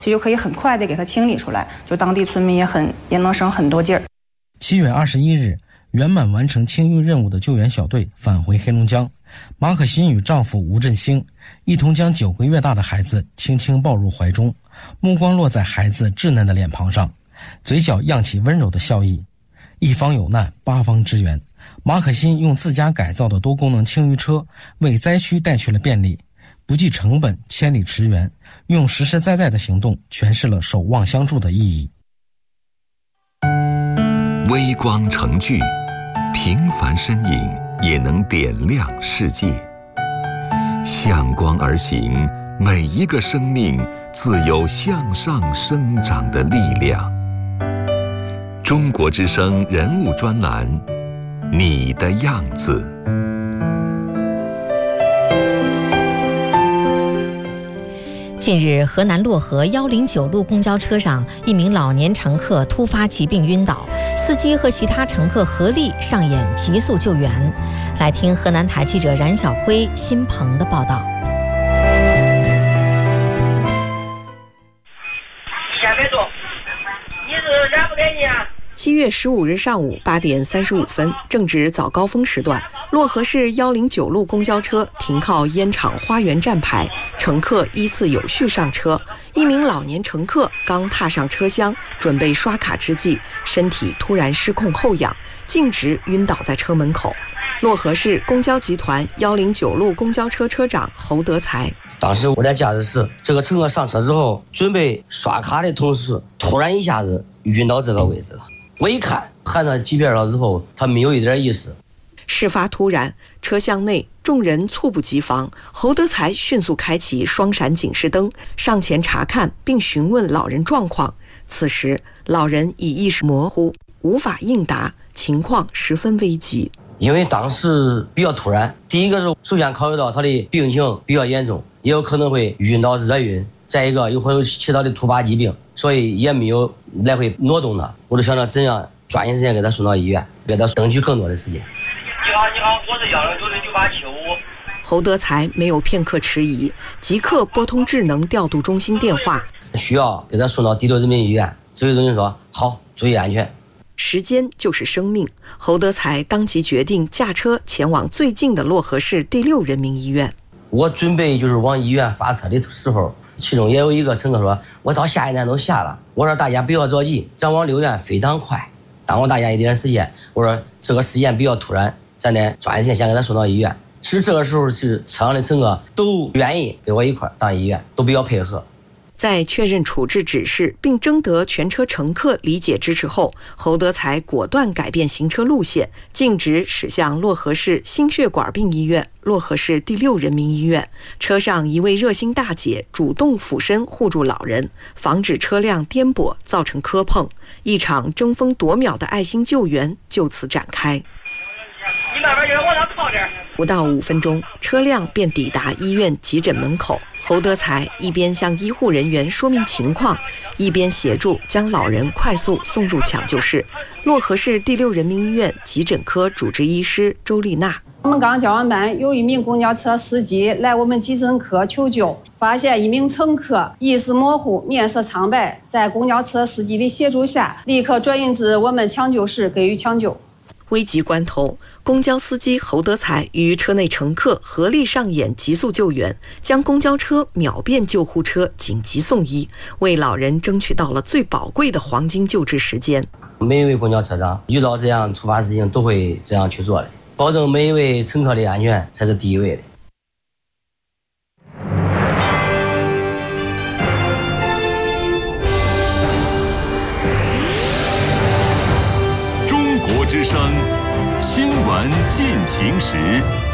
就可以很快的给它清理出来，就当地村民也能省很多劲儿。 7月21日，圆满完成清淤任务的救援小队返回黑龙江。马可欣与丈夫吴振兴一同将9个月大的孩子轻轻抱入怀中，目光落在孩子稚嫩的脸庞上，嘴角漾起温柔的笑意。一方有难，八方支援。马可欣用自家改造的多功能清淤车为灾区带去了便利，不计成本，千里驰援，用实实在在的行动诠释了守望相助的意义。 微光成炬，平凡身影也能点亮世界。向光而行，每一个生命自有向上生长的力量。中国之声人物专栏，你的样子。 近日，河南漯河109路公交车上，一名老年乘客突发疾病晕倒，司机和其他乘客合力上演急速救援。来听河南台记者冉晓辉、辛鹏的报道。 先别动，你是让不给你啊 ？7月15日上午8点35分，正值早高峰时段，漯河市109路公交车停靠烟厂花园站牌，乘客依次有序上车。一名老年乘客刚踏上车厢，准备刷卡之际，身体突然失控后仰，径直晕倒在车门口。漯河市公交集团109路公交车车长侯德才： 当时我在驾驶室，这个乘客上车之后，准备刷卡的同时，突然一下子晕到这个位置了。我一看，喊他几遍了之后，他没有一点意思。 事发突然，车厢内众人猝不及防，侯德才迅速开启双闪警示灯，上前查看并询问老人状况。此时，老人已意识模糊，无法应答，情况十分危急。 因为当时比较突然，第一个是首先考虑到他的病情比较严重，也有可能会晕到热晕，再一个有会有其他的突发疾病，所以也没有来回挪动他。我就想着怎样抓紧时间给他送到医院，给他争取更多的时间。 你好，我是109-9875。 侯德才没有片刻迟疑，即刻拨通智能调度中心电话， 需要给他送到第6人民医院。指挥中心说好，注意安全。 时间就是生命，侯德才当即决定驾车前往最近的漯河市第6人民医院。 我准备就是往医院发车的时候，其中也有一个乘客说，我到下一站都下了。我说大家不要着急，咱往6院非常快，耽误大家一点时间。我说这个时间比较突然，咱得抓紧时间先给他送到医院。其实这个时候是车上的乘客都愿意跟我一块到医院，都比较配合。 在确认处置指示并征得全车乘客理解支持后，侯德才果断改变行车路线，径直驶向漯河市心血管病医院、漯河市第6人民医院。车上一位热心大姐主动俯身护住老人，防止车辆颠簸造成磕碰。一场争分夺秒的爱心救援就此展开。 你慢慢点，往上靠点。 不到5分钟，车辆便抵达医院急诊门口。侯德才一边向医护人员说明情况，一边协助将老人快速送入抢救室。漯河市第6人民医院急诊科主治医师周丽娜： 我们刚交完班，有一名公交车司机来我们急诊科求救，发现一名乘客意识模糊、面色苍白，在公交车司机的协助下，立刻转运至我们抢救室给予抢救。 危急关头，公交司机侯德才与车内乘客合力上演急速救援，将公交车秒变救护车紧急送医，为老人争取到了最宝贵的黄金救治时间。 每一位公交车长遇到这样突发事情都会这样去做的，保证每一位乘客的安全才是第一位的。 中国之声新闻进行时。